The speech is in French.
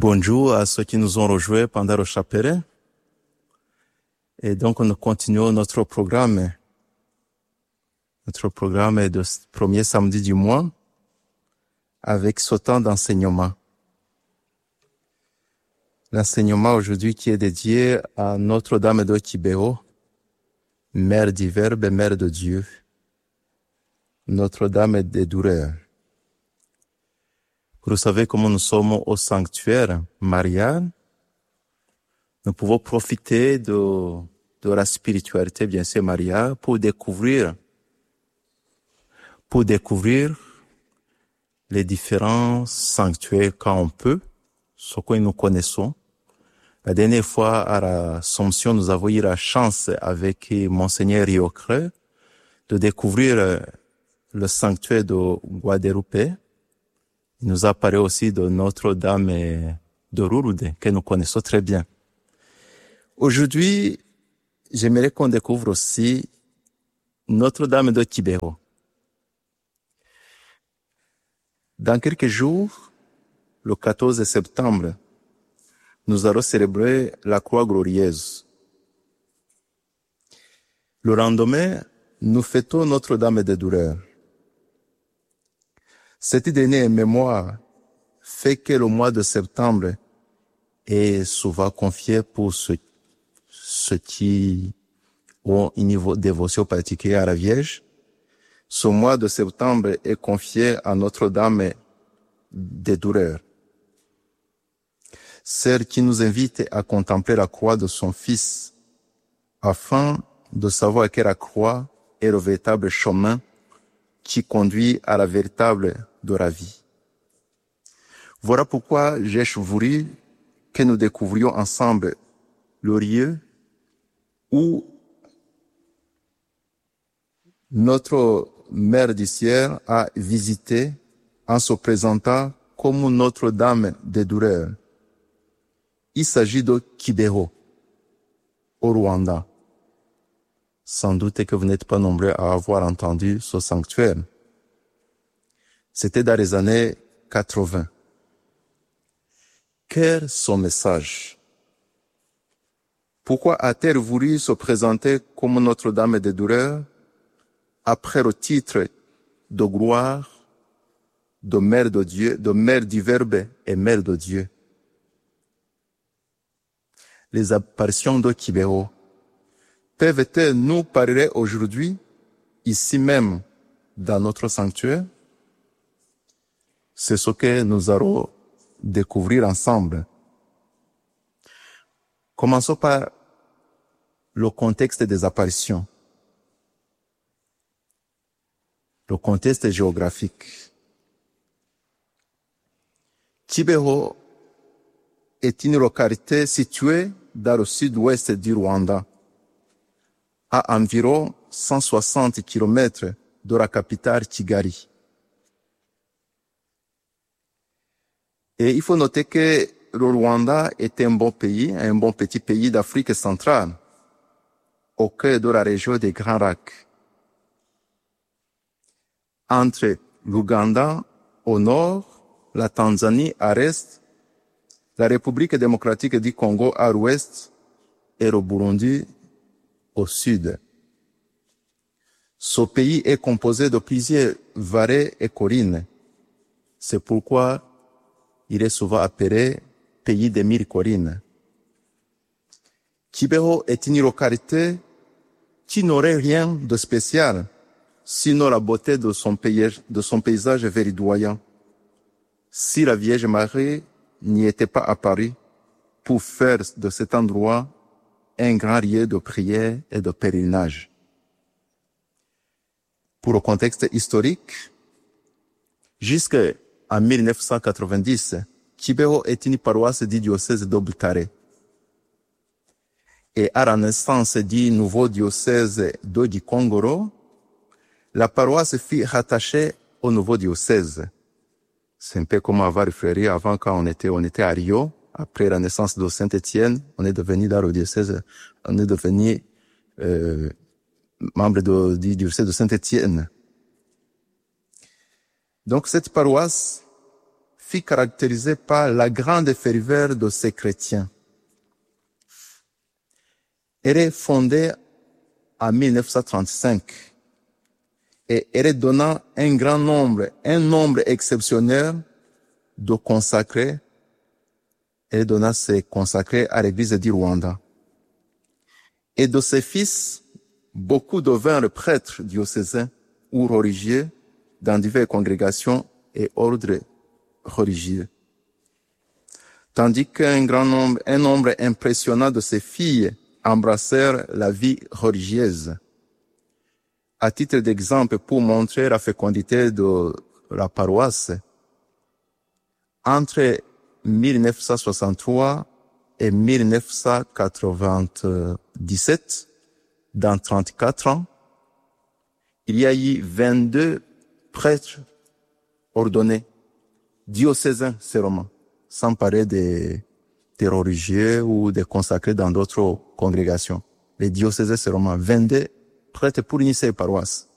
Bonjour à ceux qui nous ont rejoints pendant le chapelet. Et donc, nous continuons notre programme. Notre programme est de premier samedi du mois avec ce temps d'enseignement. L'enseignement aujourd'hui qui est dédié à Notre-Dame de Kibého, Mère du Verbe et Mère de Dieu. Notre-Dame des douleurs. Vous savez comment nous sommes au sanctuaire marial. Nous pouvons profiter de la spiritualité, bien sûr, mariale, pour découvrir les différents sanctuaires quand on peut, ce que nous connaissons. La dernière fois, à l'Assomption, nous avons eu la chance avec Monseigneur Riocre de découvrir le sanctuaire de Guadeloupe. Il nous a parlé aussi de Notre-Dame de Rouroudé, que nous connaissons très bien. Aujourd'hui, j'aimerais qu'on découvre aussi Notre-Dame de Kibého. Dans quelques jours, le 14 septembre, nous allons célébrer la Croix glorieuse. Le lendemain, nous fêtons Notre-Dame des douleurs. Cette dernière mémoire fait que le mois de septembre est souvent confié pour ceux qui ont une dévotion particulière à la Vierge. Ce mois de septembre est confié à Notre-Dame des douleurs, celle qui nous invite à contempler la croix de son Fils, afin de savoir que la croix est le véritable chemin qui conduit à la véritable de la vie. Voilà pourquoi j'ai voulu que nous découvrions ensemble le lieu où notre Mère du ciel a visité en se présentant comme Notre-Dame des douleurs. Il s'agit de Kibého, au Rwanda. Sans doute que vous n'êtes pas nombreux à avoir entendu ce sanctuaire. C'était dans les années 80. Quel est son message? Pourquoi a-t-elle voulu se présenter comme Notre-Dame des douleurs après le titre de gloire de Mère de Dieu, de Mère du Verbe et Mère de Dieu? Les apparitions de Kibého peuvent-elles nous parler aujourd'hui, ici même, dans notre sanctuaire? C'est ce que nous allons découvrir ensemble. Commençons par le contexte des apparitions. Le contexte géographique. Kibého est une localité située dans le sud-ouest du Rwanda, à environ 160 km de la capitale Kigali. Et il faut noter que le Rwanda est un bon pays, un bon petit pays d'Afrique centrale, au cœur de la région des Grands Lacs. Entre l'Ouganda au nord, la Tanzanie à l'est, la République démocratique du Congo à l'ouest et le Burundi au sud. Ce pays est composé de plusieurs vallées et collines. C'est pourquoi il est souvent appelé pays des 1000 collines. Kibého est une localité qui n'aurait rien de spécial, sinon la beauté de son paysage verdoyant. Si la Vierge Marie n'y était pas apparue pour faire de cet endroit un grand lieu de prière et de pèlerinage. Pour le contexte historique, jusqu'en 1990, Kibého est une paroisse du diocèse de Butare. Et à la naissance du nouveau diocèse de Gikongoro, la paroisse fut rattachée au nouveau diocèse. C'est un peu comme avoir réfléchi avant quand on était à Rio. Après la naissance de Saint-Étienne, on est devenu dans le diocèse, on est devenu membre du diocèse de Saint-Étienne. Donc cette paroisse fut caractérisée par la grande ferveur de ces chrétiens. Elle est fondée en 1935 et elle donna un nombre exceptionnel de consacrés. Elle donna ses consacrés à l'église du Rwanda. Et de ses fils, beaucoup devinrent prêtres diocésains ou religieux dans diverses congrégations et ordres religieux. Tandis qu'un nombre impressionnant de ses filles embrassèrent la vie religieuse. À titre d'exemple, pour montrer la fécondité de la paroisse, entre 1963 et 1997, dans 34 ans, il y a eu 22 prêtres ordonnés, diocésains seulement, sans parler des religieux ou des consacrés dans d'autres congrégations. Les diocésains seulement, 22 prêtres pour initier les paroisses.